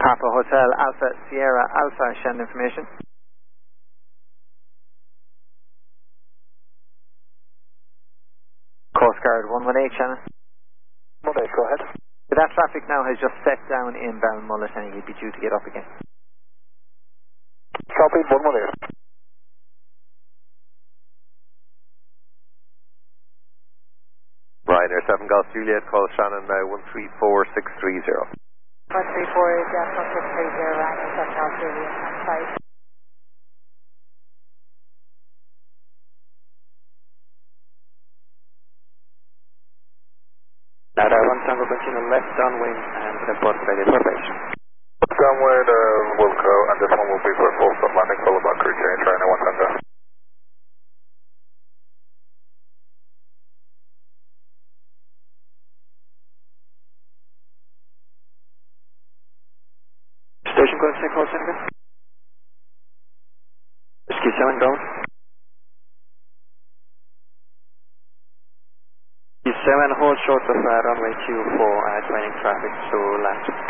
Papa Hotel Alpha Sierra Alpha, send information. Coast Guard 118, Shannon. 118, go ahead. That traffic now has just set down in Ballinmullet and you'd be due to get up again. Copy, 118. Ryanair 7 Golf Juliet, call Shannon now 134630. 134 is 1630, Ryanair 7 Golf Juliet, on site. Now, 1 Tango continue left downwind and report ready for base. Downwind Wilco, and this one will be for a full stop landing, followed by crew change, Ryanair 1 Tango. Station going to take call center. Ski 7 down. Ski 7 hold short of runway 24 and joining traffic to land.